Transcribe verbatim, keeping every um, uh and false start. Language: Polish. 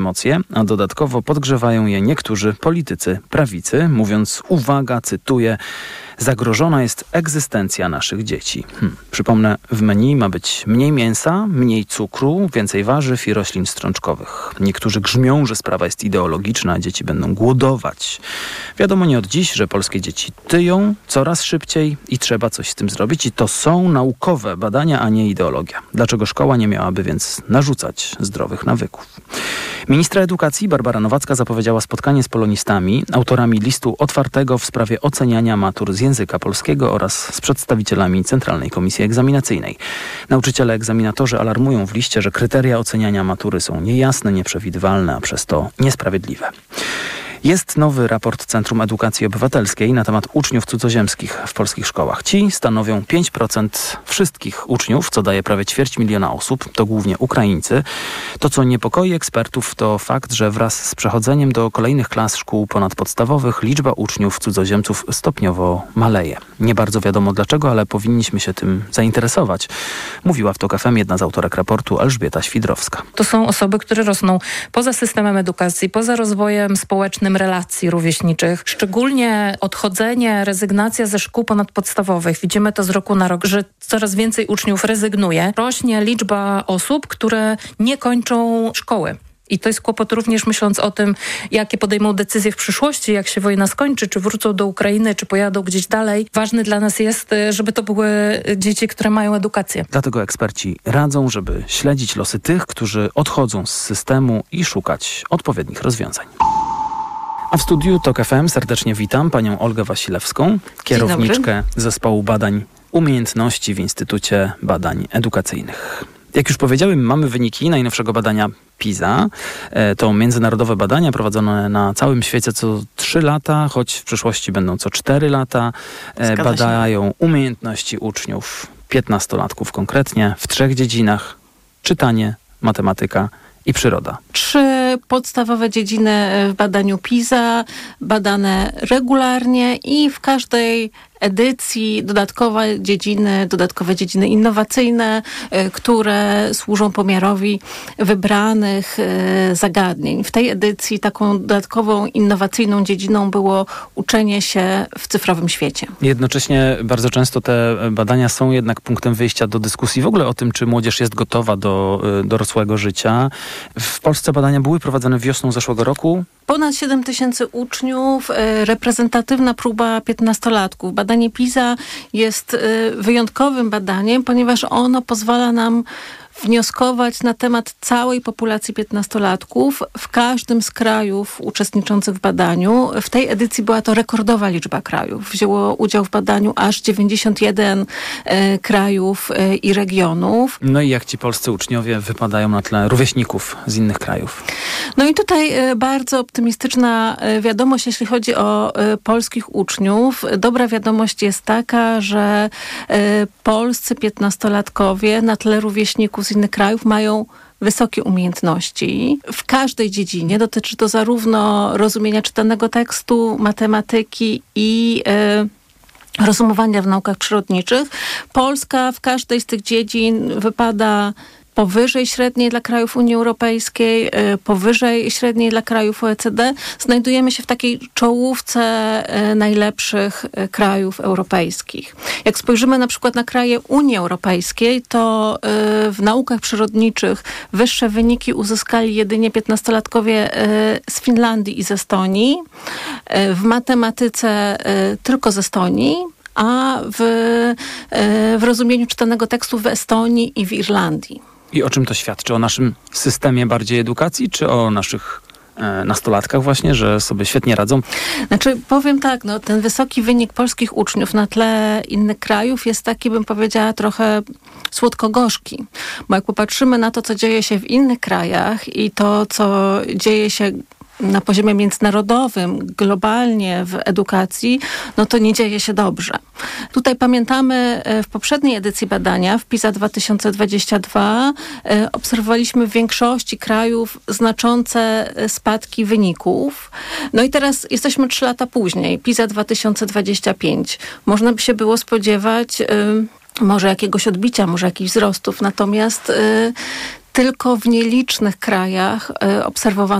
emocje, a dodatkowo podgrzewają je niektórzy politycy prawicy, mówiąc, uwaga, cytuję, zagrożona jest egzystencja naszych dzieci. Hm. Przypomnę, w menu ma być mniej mięsa, mniej cukru, więcej warzyw i roślin strączkowych. Niektórzy grzmią, że sprawa jest ideologiczna, a dzieci będą głodować. Wiadomo nie od dziś, że polskie dzieci tyją coraz szybciej i trzeba coś z tym zrobić. I to są naukowe badania, a nie ideologia. Dlaczego szkoła nie miałaby więc narzucać zdrowych nawyków? Ministra edukacji Barbara Nowacka zapowiedziała spotkanie z polonistami, autorami listu otwartego w sprawie oceniania matur z języka polskiego oraz z przedstawicielami Centralnej Komisji Egzaminacyjnej. Nauczyciele egzaminatorzy alarmują w liście, że kryteria oceniania matury są niejasne, nieprzewidywalne, a przez to niesprawiedliwe. Jest nowy raport Centrum Edukacji Obywatelskiej na temat uczniów cudzoziemskich w polskich szkołach. Ci stanowią pięć procent wszystkich uczniów, co daje prawie ćwierć miliona osób. To głównie Ukraińcy. To, co niepokoi ekspertów, to fakt, że wraz z przechodzeniem do kolejnych klas szkół ponadpodstawowych liczba uczniów cudzoziemców stopniowo maleje. Nie bardzo wiadomo dlaczego, ale powinniśmy się tym zainteresować. Mówiła w TOK F M jedna z autorek raportu Elżbieta Świdrowska. To są osoby, które rosną poza systemem edukacji, poza rozwojem społecznym relacji rówieśniczych. Szczególnie odchodzenie, rezygnacja ze szkół ponadpodstawowych. Widzimy to z roku na rok, że coraz więcej uczniów rezygnuje. Rośnie liczba osób, które nie kończą szkoły. I to jest kłopot również myśląc o tym, jakie podejmą decyzje w przyszłości, jak się wojna skończy, czy wrócą do Ukrainy, czy pojadą gdzieś dalej. Ważne dla nas jest, żeby to były dzieci, które mają edukację. Dlatego eksperci radzą, żeby śledzić losy tych, którzy odchodzą z systemu i szukać odpowiednich rozwiązań. A w studiu TOK F M serdecznie witam panią Olgę Wasilewską, kierowniczkę zespołu badań umiejętności w Instytucie Badań Edukacyjnych. Jak już powiedziałem, mamy wyniki najnowszego badania PISA. To międzynarodowe badania prowadzone na całym świecie co trzy lata, choć w przyszłości będą co cztery lata. Zgadza Badają się. Umiejętności uczniów, piętnastolatków konkretnie, w trzech dziedzinach: czytanie, matematyka i przyroda. Trzy podstawowe dziedziny w badaniu PISA, badane regularnie i w każdej edycji dodatkowe dziedziny, dodatkowe dziedziny innowacyjne, które służą pomiarowi wybranych zagadnień. W tej edycji taką dodatkową innowacyjną dziedziną było uczenie się w cyfrowym świecie. Jednocześnie bardzo często te badania są jednak punktem wyjścia do dyskusji w ogóle o tym, czy młodzież jest gotowa do dorosłego życia. W Polsce badania były prowadzone wiosną zeszłego roku. Ponad siedem tysięcy uczniów, reprezentatywna próba piętnastolatków. Badanie PISA jest wyjątkowym badaniem, ponieważ ono pozwala nam wnioskować na temat całej populacji piętnastolatków w każdym z krajów uczestniczących w badaniu. W tej edycji była to rekordowa liczba krajów. Wzięło udział w badaniu aż dziewięćdziesiąt jeden e, krajów e, i regionów. No i jak ci polscy uczniowie wypadają na tle rówieśników z innych krajów? No i tutaj e, bardzo optymistyczna e, wiadomość, jeśli chodzi o e, polskich uczniów. Dobra wiadomość jest taka, że e, polscy piętnastolatkowie na tle rówieśników z innych krajów mają wysokie umiejętności w każdej dziedzinie. Dotyczy to zarówno rozumienia czytanego tekstu, matematyki i y, rozumowania w naukach przyrodniczych. Polska w każdej z tych dziedzin wypada powyżej średniej dla krajów Unii Europejskiej, powyżej średniej dla krajów O E C D. Znajdujemy się w takiej czołówce najlepszych krajów europejskich. Jak spojrzymy na przykład na kraje Unii Europejskiej, to w naukach przyrodniczych wyższe wyniki uzyskali jedynie piętnastolatkowie z Finlandii i z Estonii. W matematyce tylko z Estonii, a w, w rozumieniu czytanego tekstu w Estonii i w Irlandii. I o czym to świadczy? O naszym systemie bardziej edukacji, czy o naszych e, nastolatkach właśnie, że sobie świetnie radzą? Znaczy, powiem tak, no, ten wysoki wynik polskich uczniów na tle innych krajów jest taki, bym powiedziała, trochę słodko-gorzki. Bo jak popatrzymy na to, co dzieje się w innych krajach i to, co dzieje się na poziomie międzynarodowym, globalnie w edukacji, no to nie dzieje się dobrze. Tutaj pamiętamy w poprzedniej edycji badania, w PISA dwa tysiące dwudziestym drugim, obserwowaliśmy w większości krajów znaczące spadki wyników. No i teraz jesteśmy trzy lata później, PISA dwa tysiące dwudziesty piąty. Można by się było spodziewać może jakiegoś odbicia, może jakichś wzrostów, natomiast tylko w nielicznych krajach obserwowano